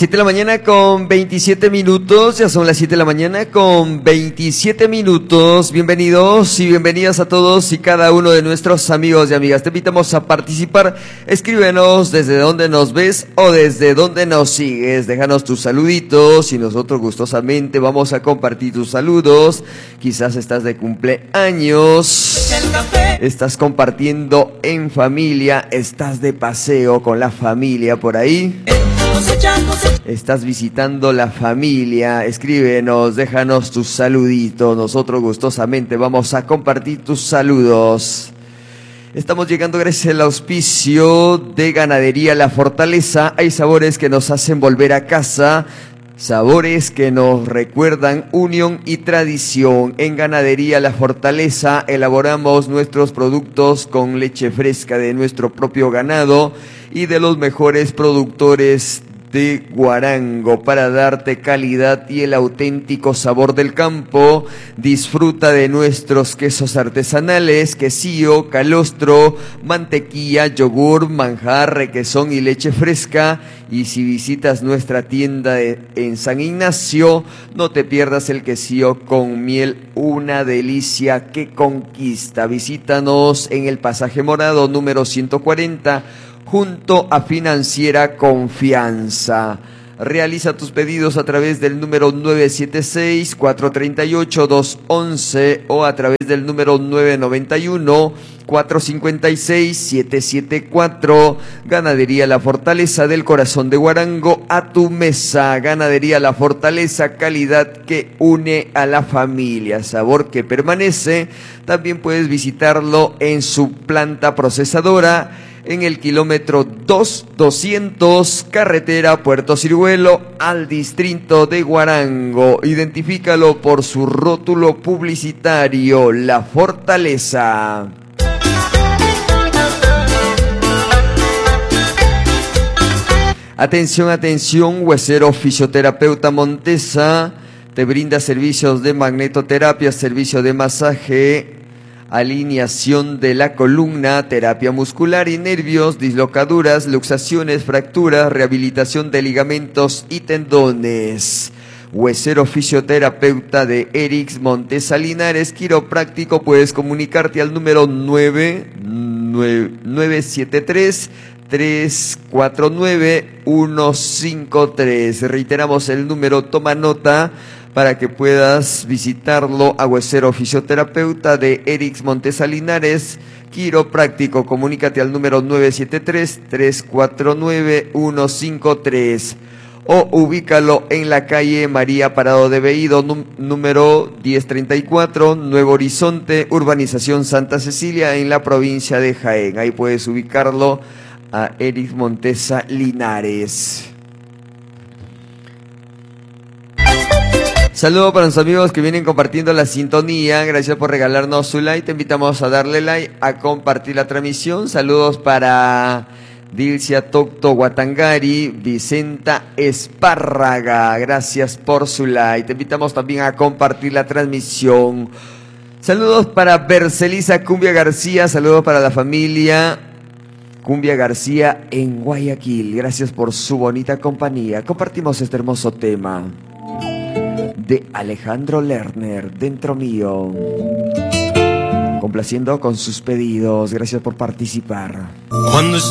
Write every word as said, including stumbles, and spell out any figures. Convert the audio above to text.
siete de la mañana con veintisiete minutos, ya son las siete de la mañana con veintisiete minutos. Bienvenidos y bienvenidas a todos y cada uno de nuestros amigos y amigas. Te invitamos a participar. Escríbenos desde donde nos ves o desde donde nos sigues. Déjanos tus saluditos y nosotros gustosamente vamos a compartir tus saludos. Quizás estás de cumpleaños, estás compartiendo en familia, estás de paseo con la familia por ahí. Estás visitando la familia, escríbenos, déjanos tus saluditos, nosotros gustosamente vamos a compartir tus saludos. Estamos llegando gracias al auspicio de Ganadería La Fortaleza. Hay sabores que nos hacen volver a casa, sabores que nos recuerdan unión y tradición. En Ganadería La Fortaleza elaboramos nuestros productos con leche fresca de nuestro propio ganado y de los mejores productores de Huarango para darte calidad y el auténtico sabor del campo. Disfruta de nuestros quesos artesanales, quesillo, calostro, mantequilla, yogur, manjar, requesón y leche fresca. Y si visitas nuestra tienda de, en San Ignacio, no te pierdas el quesillo con miel, una delicia que conquista. Visítanos en el Pasaje Morado número ciento cuarenta, junto a Financiera Confianza. Realiza tus pedidos a través del número nueve siete seis, cuatro tres ocho, dos uno uno o a través del número nueve nueve uno, cuatro cinco seis, siete siete cuatro. Ganadería La Fortaleza, del corazón de Huarango a tu mesa. Ganadería La Fortaleza, calidad que une a la familia, sabor que permanece. También puedes visitarlo en su planta procesadora en el kilómetro dos doscientos, carretera Puerto Ciruelo al distrito de Huarango. Identifícalo por su rótulo publicitario, La Fortaleza. Atención, atención, Huesero Fisioterapeuta Montesa te brinda servicios de magnetoterapia, servicio de masaje, alineación de la columna, terapia muscular y nervios, dislocaduras, luxaciones, fracturas, rehabilitación de ligamentos y tendones. Huesero Fisioterapeuta de Erix Montesa Linares, quiropráctico. Puedes comunicarte al número nueve nueve siete tres, tres cuatro nueve, uno cinco tres. Reiteramos el número, toma nota para que puedas visitarlo a Huesero Fisioterapeuta de Erix Montesa Linares, quiropráctico. Comunícate al número nueve siete tres, tres cuatro nueve, uno cinco tres o ubícalo en la calle María Parado de Veído, número diez treinta y cuatro, Nuevo Horizonte, urbanización Santa Cecilia, en la provincia de Jaén. Ahí puedes ubicarlo a Erix Montesa Linares. Saludos para los amigos que vienen compartiendo la sintonía. Gracias por regalarnos su like. Te invitamos a darle like, a compartir la transmisión. Saludos para Dilcia Tocto Guatangari, Vicenta Espárraga. Gracias por su like. Te invitamos también a compartir la transmisión. Saludos para Bercelisa Cumbia García. Saludos para la familia Cumbia García en Guayaquil. Gracias por su bonita compañía. Compartimos este hermoso tema de Alejandro Lerner, Dentro Mío, complaciendo con sus pedidos. Gracias por participar. Cuando